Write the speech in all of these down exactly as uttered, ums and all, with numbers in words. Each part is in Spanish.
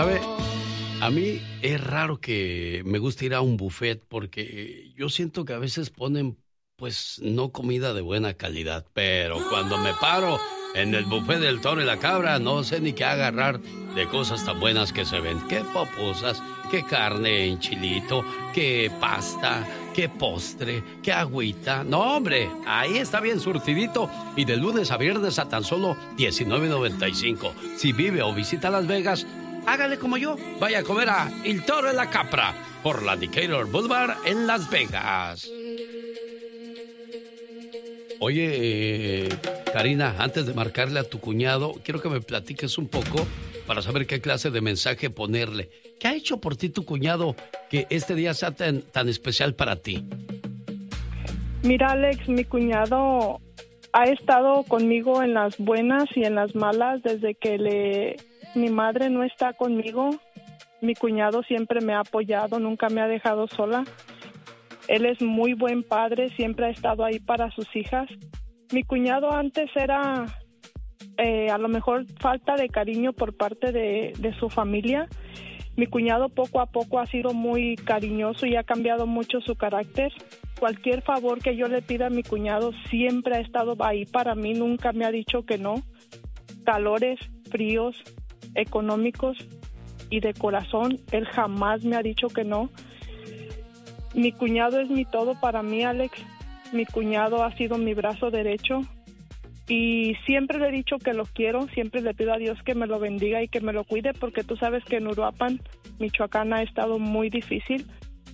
¿Sabe? A mí es raro que me guste ir a un buffet porque yo siento que a veces ponen, pues, no comida de buena calidad. Pero cuando me paro en el buffet del Toro y la Cabra, no sé ni qué agarrar de cosas tan buenas que se ven. Qué popusas, qué carne en chilito, qué pasta, qué postre, qué agüita. No, hombre, ahí está bien surtidito y de lunes a viernes a tan solo diecinueve noventa y cinco. Si vive o visita Las Vegas, hágale como yo. Vaya a comer a El Toro y la Capra por la Decatur Boulevard en Las Vegas. Oye, eh, Karina, antes de marcarle a tu cuñado, quiero que me platiques un poco para saber qué clase de mensaje ponerle. ¿Qué ha hecho por ti tu cuñado que este día sea tan, tan especial para ti? Mira, Alex, mi cuñado ha estado conmigo en las buenas y en las malas desde que le, mi madre no está conmigo. Mi cuñado siempre me ha apoyado, nunca me ha dejado sola. Él es muy buen padre, siempre ha estado ahí para sus hijas. Mi cuñado antes era eh, a lo mejor falta de cariño por parte de, de su familia. Mi cuñado poco a poco ha sido muy cariñoso y ha cambiado mucho su carácter. Cualquier favor que yo le pida a mi cuñado siempre ha estado ahí para mí, nunca me ha dicho que no. Calores, fríos, económicos y de corazón, él jamás me ha dicho que no. Mi cuñado es mi todo para mí, Alex. Mi cuñado ha sido mi brazo derecho y siempre le he dicho que lo quiero, siempre le pido a Dios que me lo bendiga y que me lo cuide porque tú sabes que en Uruapan, Michoacán, ha estado muy difícil.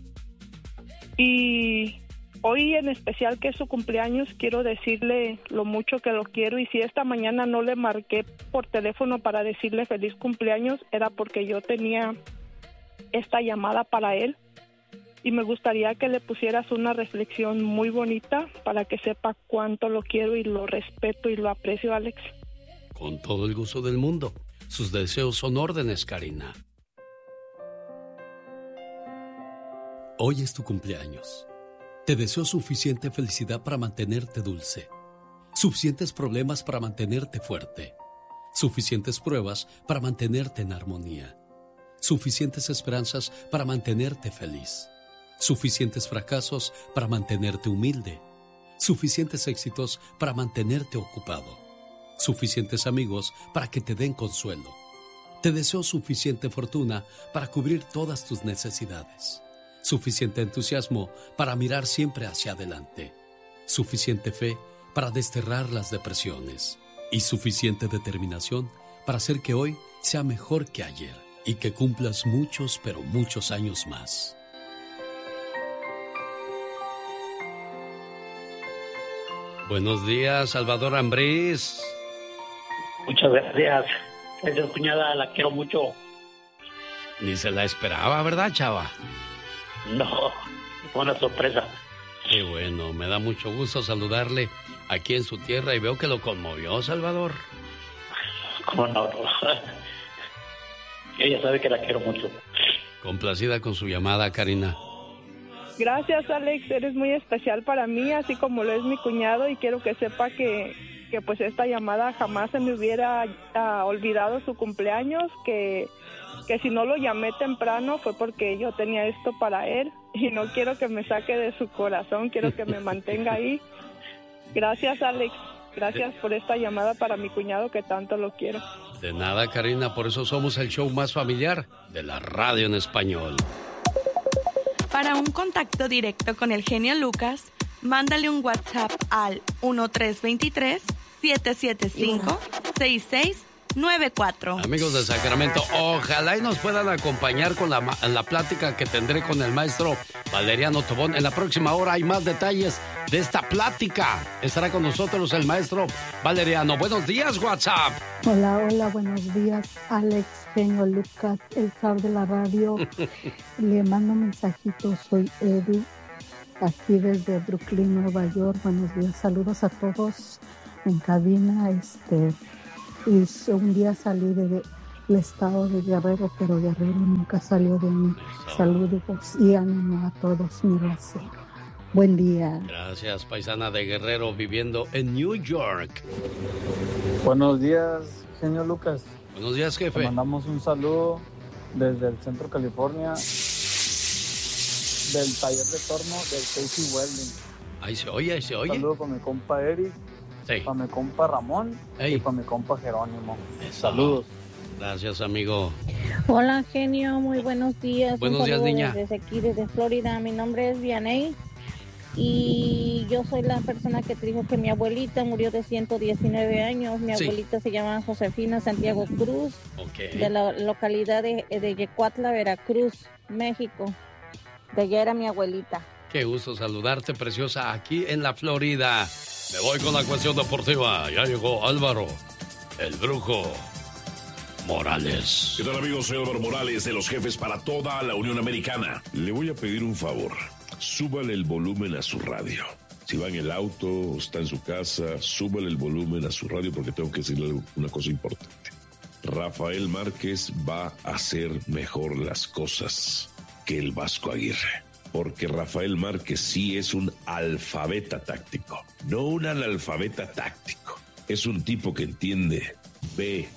Y hoy en especial que es su cumpleaños, quiero decirle lo mucho que lo quiero y si esta mañana no le marqué por teléfono para decirle feliz cumpleaños, era porque yo tenía esta llamada para él. Y me gustaría que le pusieras una reflexión muy bonita para que sepa cuánto lo quiero y lo respeto y lo aprecio, Alex. Con todo el gusto del mundo. Sus deseos son órdenes, Karina. Hoy es tu cumpleaños. Te deseo suficiente felicidad para mantenerte dulce. Suficientes problemas para mantenerte fuerte. Suficientes pruebas para mantenerte en armonía. Suficientes esperanzas para mantenerte feliz. Suficientes fracasos para mantenerte humilde. Suficientes éxitos para mantenerte ocupado. Suficientes amigos para que te den consuelo. Te deseo suficiente fortuna para cubrir todas tus necesidades. Suficiente entusiasmo para mirar siempre hacia adelante. Suficiente fe para desterrar las depresiones. Y suficiente determinación para hacer que hoy sea mejor que ayer. Y que cumplas muchos, pero muchos años más. Buenos días, Salvador Ambriz. Muchas gracias. Gracias, cuñada, la quiero mucho. Ni se la esperaba, ¿verdad, chava? No, fue una sorpresa. Qué bueno, me da mucho gusto saludarle aquí en su tierra y veo que lo conmovió, Salvador. ¿Cómo no? Ella sabe que la quiero mucho. Complacida con su llamada, Karina. Gracias, Alex, eres muy especial para mí, así como lo es mi cuñado, y quiero que sepa que, que pues esta llamada jamás se me hubiera uh, olvidado su cumpleaños, que, que si no lo llamé temprano fue porque yo tenía esto para él, y no quiero que me saque de su corazón, quiero que me mantenga ahí. Gracias, Alex, gracias por esta llamada para mi cuñado que tanto lo quiero. De nada, Karina, por eso somos el show más familiar de la radio en español. Para un contacto directo con el genio Lucas, mándale un WhatsApp al uno tres dos tres, siete siete cinco, seis seis nueve cuatro. Amigos de Sacramento, ojalá y nos puedan acompañar con la, la plática que tendré con el maestro Valeriano Tobón. En la próxima hora hay más detalles de esta plática. Estará con nosotros el maestro Valeriano. Buenos días, WhatsApp. Hola, hola, buenos días, Alex, genio Lucas, el zar de la radio. Le mando un mensajito, soy Eddie, aquí desde Brooklyn, Nueva York. Buenos días, saludos a todos en cabina. Este, y un día salí del estado de Guerrero, pero Guerrero nunca salió de mí. Saludos y ánimo a todos, mi raza. Buen día. Gracias, paisana de Guerrero, viviendo en New York. Buenos días, genio Lucas. Buenos días, jefe. Te mandamos un saludo desde el centro de California, del taller de torno del Casey Welding. Ahí se oye, ahí se oye. Un saludo para mi compa Eric, sí. Para mi compa Ramón Ey. y para mi compa Jerónimo. Eso. Saludos. Gracias, amigo. Hola, genio, muy buenos días. Buenos días, niña. Desde aquí, desde Florida. Mi nombre es Vianey y yo soy la persona que te dijo que mi abuelita murió de ciento diecinueve años. Mi sí. abuelita se llama Josefina Santiago Cruz, okay. de la localidad de, de Yecuatla, Veracruz, México. De allá era mi abuelita. Qué gusto saludarte, preciosa, aquí en la Florida. Me voy con la cuestión deportiva. Ya llegó Álvaro, el brujo Morales. ¿Qué tal, amigos? Soy Álvaro Morales, de los jefes para toda la Unión Americana. Le voy a pedir un favor. Súbale el volumen a su radio. Si va en el auto o está en su casa, súbale el volumen a su radio porque tengo que decirle una cosa importante. Rafael Márquez va a hacer mejor las cosas que el Vasco Aguirre. Porque Rafael Márquez sí es un alfabeta táctico, no un analfabeta táctico. Es un tipo que entiende, ve,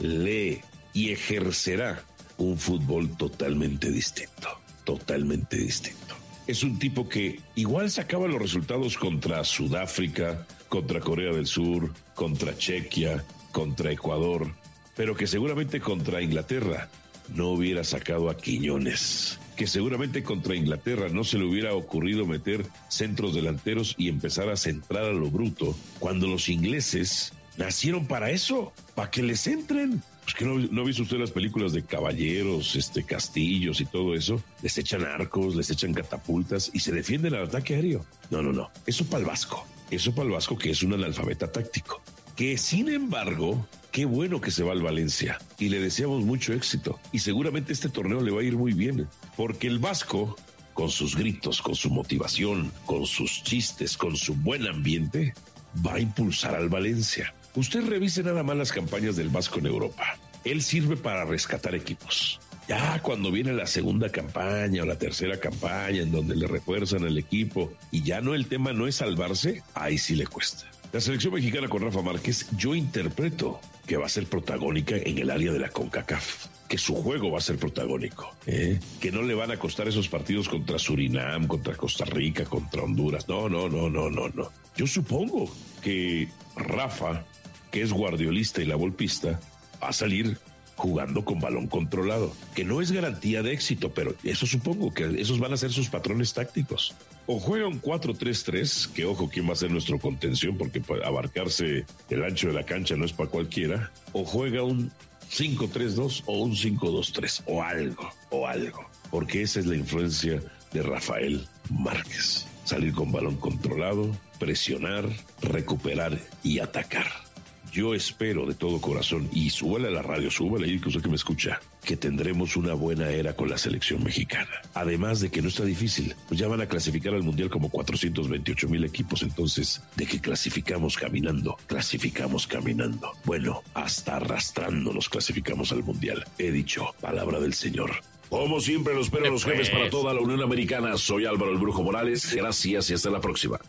lee y ejercerá un fútbol totalmente distinto, totalmente distinto. Es un tipo que igual sacaba los resultados contra Sudáfrica, contra Corea del Sur, contra Chequia, contra Ecuador, pero que seguramente contra Inglaterra no hubiera sacado a Quiñones, que seguramente contra Inglaterra no se le hubiera ocurrido meter centros delanteros y empezar a centrar a lo bruto, cuando los ingleses nacieron para eso, para que les entren. Pues que no, no ha visto usted las películas de caballeros, este, castillos y todo eso. Les echan arcos, les echan catapultas y se defienden al ataque aéreo. No, no, no. Eso para el Vasco. Eso para el Vasco, que es un analfabeta táctico. Que sin embargo, qué bueno que se va al Valencia y le deseamos mucho éxito. Y seguramente este torneo le va a ir muy bien. Porque el Vasco, con sus gritos, con su motivación, con sus chistes, con su buen ambiente, va a impulsar al Valencia. Usted revise nada más las campañas del Vasco en Europa. Él sirve para rescatar equipos. Ya cuando viene la segunda campaña o la tercera campaña en donde le refuerzan el equipo y ya no, el tema no es salvarse, ahí sí le cuesta. La selección mexicana con Rafa Márquez, yo interpreto que va a ser protagónica en el área de la CONCACAF. Que su juego va a ser protagónico, ¿eh? Que no le van a costar esos partidos contra Surinam, contra Costa Rica, contra Honduras. No, no, no, no, no, no. Yo supongo que Rafa, que es guardiolista y la volpista, va a salir jugando con balón controlado, que no es garantía de éxito, pero eso supongo que esos van a ser sus patrones tácticos. O juega un cuatro tres tres, que ojo, quién va a ser nuestro contención, porque abarcarse el ancho de la cancha no es para cualquiera, o juega un cinco tres dos o un cinco dos tres, o algo, o algo, porque esa es la influencia de Rafael Márquez. Salir con balón controlado, presionar, recuperar y atacar. Yo espero de todo corazón, y súbale a la radio, súbale ahí, que usted que me escucha, que tendremos una buena era con la selección mexicana. Además de que no está difícil, pues ya van a clasificar al Mundial como cuatrocientos veintiocho mil equipos, entonces, ¿de qué clasificamos caminando? Clasificamos caminando. Bueno, hasta arrastrando nos clasificamos al Mundial. He dicho, palabra del Señor. Como siempre, los espero los jueves para toda la Unión Americana. Soy Álvaro el Brujo Morales. Gracias y hasta la próxima.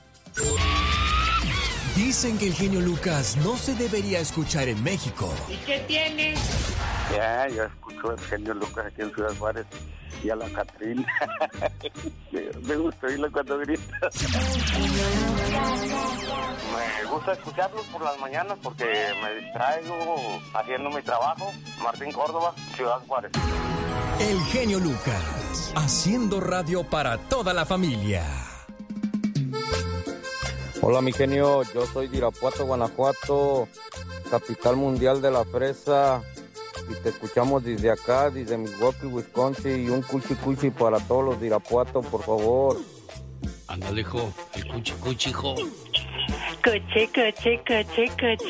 Dicen que el genio Lucas no se debería escuchar en México. ¿Y qué tiene? Ya, yo escucho al genio Lucas aquí en Ciudad Juárez y a la Catrina. Me gusta oírlo cuando grita. Me gusta escucharlos por las mañanas porque me distraigo haciendo mi trabajo. Martín Córdoba, Ciudad Juárez. El genio Lucas, haciendo radio para toda la familia. Hola mi genio, yo soy de Irapuato, Guanajuato, capital mundial de la fresa, y te escuchamos desde acá, desde Milwaukee, Wisconsin, y un cuchi cuchi para todos los de Irapuato, por favor. Ándale, hijo, el cuchi cuchi, hijo. Cuchi, cuchi, cuchi, cuchi.